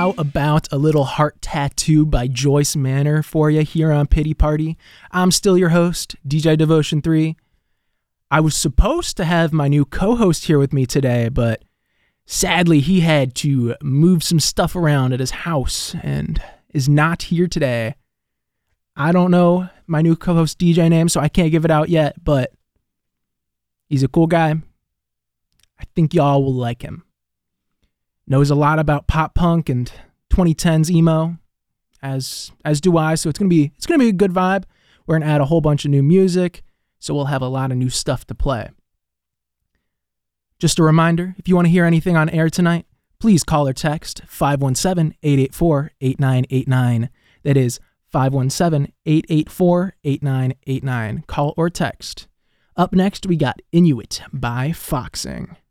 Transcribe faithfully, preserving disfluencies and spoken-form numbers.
How about a little heart tattoo by Joyce Manor for you here on Pity Party? I'm still your host, D J Devotion three. I was supposed to have my new co-host here with me today, but sadly he had to move some stuff around at his house and is not here today. I don't know my new co-host D J name, so I can't give it out yet, but he's a cool guy. I think y'all will like him. Knows a lot about pop punk and twenty tens emo, as as do I. So it's gonna be it's gonna be a good vibe. We're gonna add a whole bunch of new music, so we'll have a lot of new stuff to play. Just a reminder, if you want to hear anything on air tonight, please call or text five one seven, eight eight four, eight nine eight nine. That is five one seven, eight eight four, eight nine eight nine. Call or text. Up next, we got Inuit by Foxing.